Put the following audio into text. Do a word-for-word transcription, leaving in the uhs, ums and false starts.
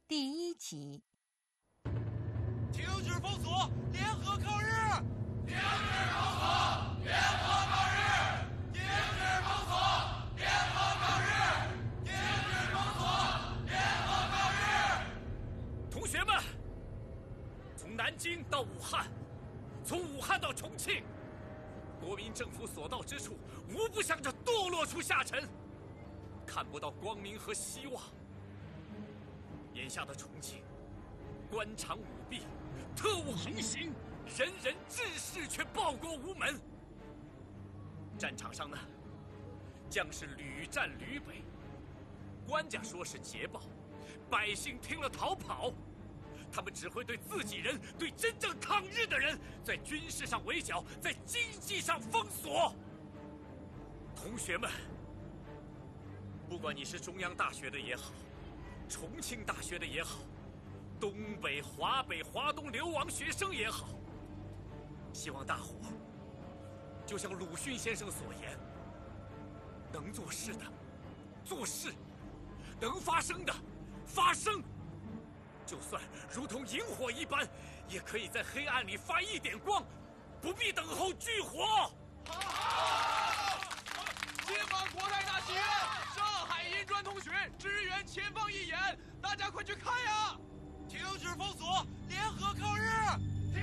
第一集。 停止封锁，联合抗日！ 停止封锁，联合抗日！停止封锁，联合抗日！停止封锁，联合抗日！ 同学们，从南京到武汉，从武汉到重庆，国民政府所到之处，无不向着堕落处下沉，看不到光明和希望。眼下的重庆，官场舞弊，特务横行，人人志士却报国无门。战场上呢，将士屡战屡北，官家说是捷报，百姓听了逃跑。他们只会对自己人、对真正抗日的人，在军事上围剿，在经济上封锁。同学们，不管你是中央大学的也好，重庆大学的也好，东北、华北、华东流亡学生也好，希望大伙就像鲁迅先生所言，能做事的做事，能发声的发声。就算如同萤火一般，也可以在黑暗里发一点光，不必等候炬火。 好！今晚国泰大戏院，上海银专同学支援前方义演，大家快去看呀！停止封锁，联合抗日！